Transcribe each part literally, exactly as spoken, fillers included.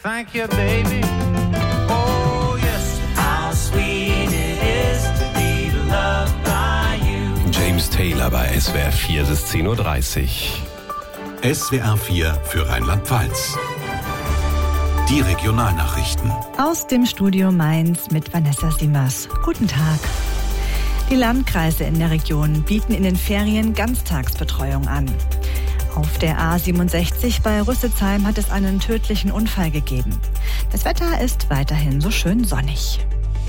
thank you, baby. Oh, yes. How sweet it is to be loved by you. James Taylor bei S W R vier, es ist zehn Uhr dreißig. S W R vier für Rheinland-Pfalz. Die Regionalnachrichten. Aus dem Studio Mainz mit Vanessa Siemers. Guten Tag. Die Landkreise in der Region bieten in den Ferien Ganztagsbetreuung an. Auf der A siebenundsechzig bei Rüsselsheim hat es einen tödlichen Unfall gegeben. Das Wetter ist weiterhin so schön sonnig.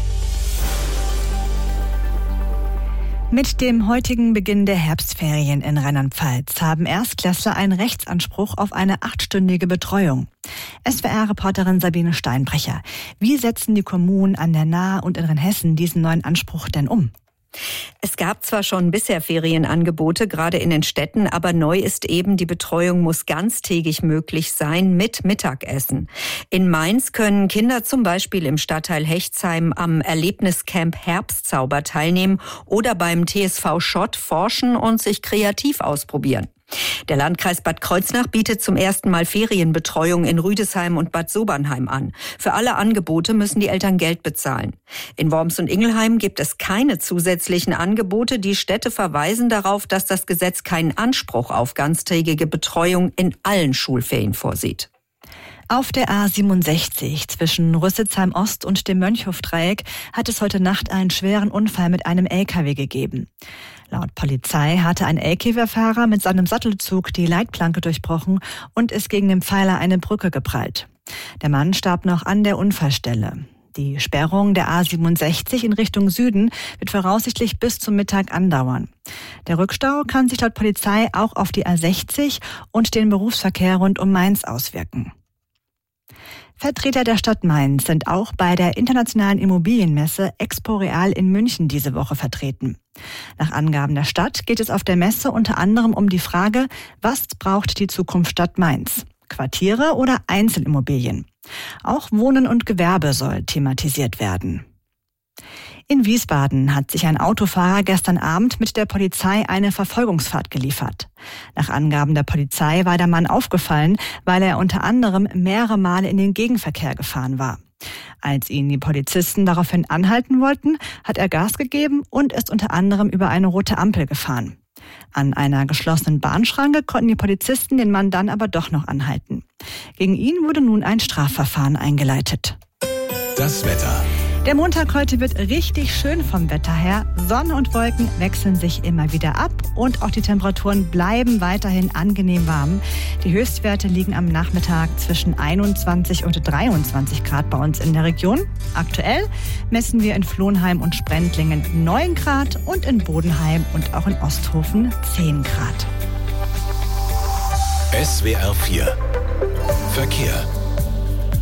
Mit dem heutigen Beginn der Herbstferien in Rheinland-Pfalz haben Erstklässler einen Rechtsanspruch auf eine achtstündige Betreuung. S W R-Reporterin Sabine Steinbrecher. Wie setzen die Kommunen an der Nahe und in Rheinhessen diesen neuen Anspruch denn um? Es gab zwar schon bisher Ferienangebote, gerade in den Städten, aber neu ist eben, die Betreuung muss ganztägig möglich sein mit Mittagessen. In Mainz können Kinder zum Beispiel im Stadtteil Hechtsheim am Erlebniscamp Herbstzauber teilnehmen oder beim T S V Schott forschen und sich kreativ ausprobieren. Der Landkreis Bad Kreuznach bietet zum ersten Mal Ferienbetreuung in Rüdesheim und Bad Sobernheim an. Für alle Angebote müssen die Eltern Geld bezahlen. In Worms und Ingelheim gibt es keine zusätzlichen Angebote. Die Städte verweisen darauf, dass das Gesetz keinen Anspruch auf ganztägige Betreuung in allen Schulferien vorsieht. Auf der A siebenundsechzig zwischen Rüsselsheim Ost und dem Mönchhofdreieck hat es heute Nacht einen schweren Unfall mit einem L K W gegeben. Laut Polizei hatte ein L K W-Fahrer mit seinem Sattelzug die Leitplanke durchbrochen und ist gegen den Pfeiler eine Brücke geprallt. Der Mann starb noch an der Unfallstelle. Die Sperrung der A siebenundsechzig in Richtung Süden wird voraussichtlich bis zum Mittag andauern. Der Rückstau kann sich laut Polizei auch auf die A sechzig und den Berufsverkehr rund um Mainz auswirken. Vertreter der Stadt Mainz sind auch bei der internationalen Immobilienmesse Expo Real in München diese Woche vertreten. Nach Angaben der Stadt geht es auf der Messe unter anderem um die Frage, was braucht die Zukunft Stadt Mainz? Quartiere oder Einzelimmobilien? Auch Wohnen und Gewerbe soll thematisiert werden. In Wiesbaden hat sich ein Autofahrer gestern Abend mit der Polizei eine Verfolgungsfahrt geliefert. Nach Angaben der Polizei war der Mann aufgefallen, weil er unter anderem mehrere Male in den Gegenverkehr gefahren war. Als ihn die Polizisten daraufhin anhalten wollten, hat er Gas gegeben und ist unter anderem über eine rote Ampel gefahren. An einer geschlossenen Bahnschranke konnten die Polizisten den Mann dann aber doch noch anhalten. Gegen ihn wurde nun ein Strafverfahren eingeleitet. Das Wetter. Der Montag heute wird richtig schön vom Wetter her. Sonne und Wolken wechseln sich immer wieder ab und auch die Temperaturen bleiben weiterhin angenehm warm. Die Höchstwerte liegen am Nachmittag zwischen einundzwanzig und dreiundzwanzig Grad bei uns in der Region. Aktuell messen wir in Flohnheim und Sprendlingen neun Grad und in Bodenheim und auch in Osthofen zehn Grad. S W R vier Verkehr.